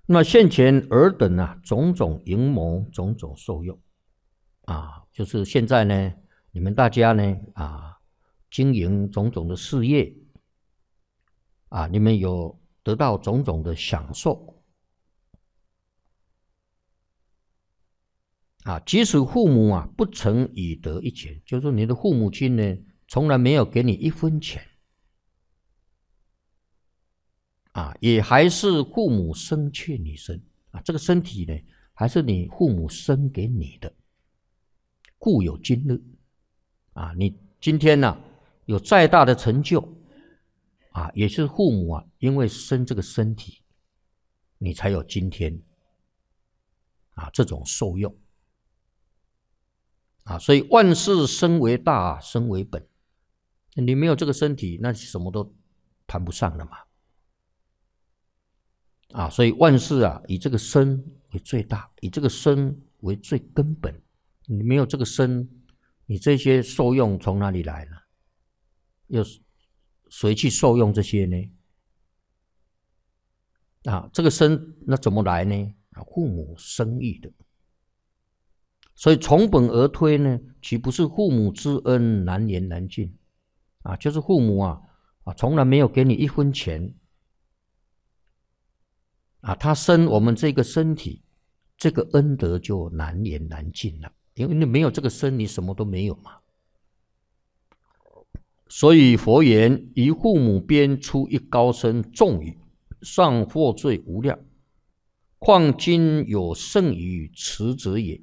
那现前尔等啊，种种营谋，种种受用就是现在呢，你们大家呢经营种种的事业你们有得到种种的享受即使父母不曾以得一钱，就是说你的父母亲呢，从来没有给你一分钱也还是父母生欠你身这个身体呢，还是你父母生给你的，故有今日你今天有再大的成就也是父母因为生这个身体，你才有今天这种受用所以万事生为大，生为本。你没有这个身体，那什么都谈不上了嘛。所以万事以这个身为最大，以这个身为最根本。你没有这个身，你这些受用从哪里来呢？又谁去受用这些呢？这个身那怎么来呢？父母生育的。所以从本而推呢，岂不是父母之恩难言难尽就是父母从来没有给你一分钱他生我们这个身体，这个恩德就难言难尽了，因为你没有这个身，你什么都没有嘛。所以佛言：以父母鞭出一高声重语，尚获罪无量，况今有甚于此者也。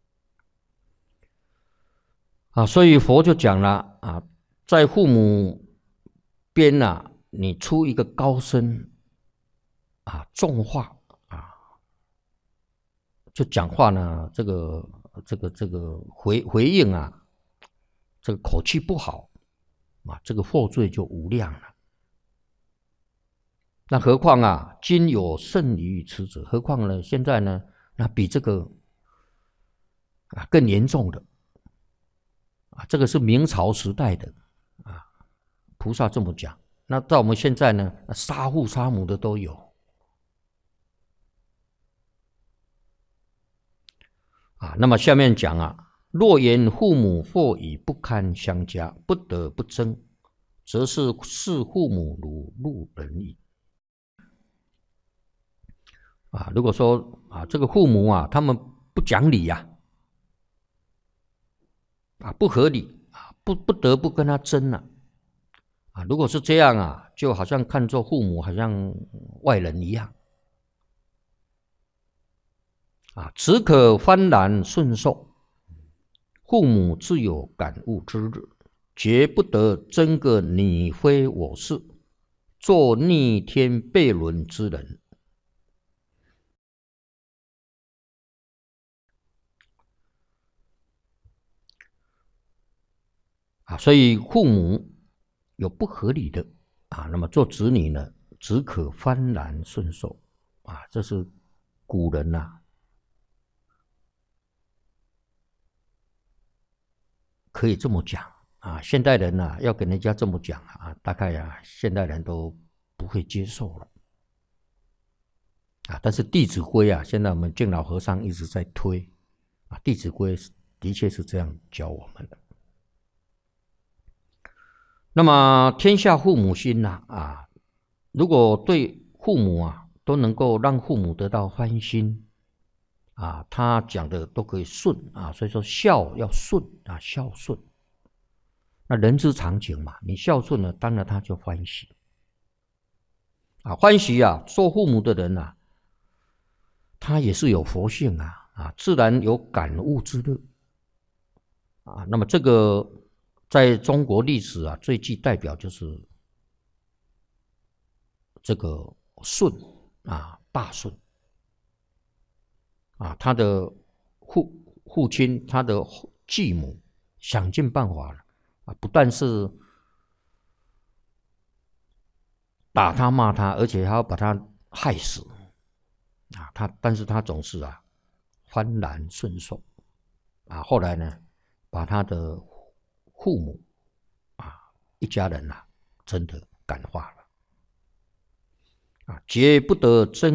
所以佛就讲了在父母边你出一个高声重话就讲话呢，这个回应这个口气不好这个获罪就无量了。那何况今有甚于此者？何况呢，现在呢，那比这个更严重的这个是明朝时代的菩萨这么讲。那到我们现在呢，杀父杀母的都有那么下面讲若言父母或已不堪相加，不得不争，则是视父母如路人矣。如果说这个父母他们不讲理不合理不得不跟他争如果是这样就好像看作父母好像外人一样只可幡然顺受，父母自有感悟之日，绝不得争个你非我是，做逆天悖论之人。所以父母有不合理的那么做子女呢，只可幡然顺受这是古人可以这么讲现代人要跟人家这么讲大概现代人都不会接受了但是《弟子规》现在我们敬老和尚一直在推《弟子规》的确是这样教我们的。那么天下父母心如果对父母都能够让父母得到欢心他讲的都可以顺所以说孝要顺孝顺。那人之常情嘛，你孝顺了，当然他就欢喜欢喜做父母的人他也是有佛性自然有感悟之乐那么这个在中国历史最具代表就是这个舜大舜他的父亲，他的继母想尽办法了不但是打他骂他，而且还要把他害死但是他总是幡然顺受后来呢，把他的父母一家人真的感化了绝不得争